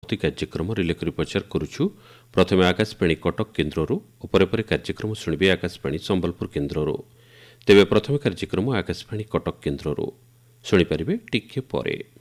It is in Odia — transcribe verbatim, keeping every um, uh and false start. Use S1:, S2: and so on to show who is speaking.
S1: ପରବର୍ତ୍ତୀ କାର୍ଯ୍ୟକ୍ରମ ରିଲେ କରି ପ୍ରଚାର କରୁଛୁ। ପ୍ରଥମେ ଆକାଶବାଣୀ କଟକ କେନ୍ଦ୍ରରୁ ଓ ପରେ ପରେ କାର୍ଯ୍ୟକ୍ରମ ଶୁଣିବେ ଆକାଶବାଣୀ ସମ୍ବଲପୁର କେନ୍ଦ୍ରରୁ। ତେବେ ପ୍ରଥମେ କାର୍ଯ୍ୟକ୍ରମ ଆକାଶବାଣୀ କଟକ କେନ୍ଦ୍ରରୁ ଶୁଣିପାରିବେ ଟିକେ ପରେ।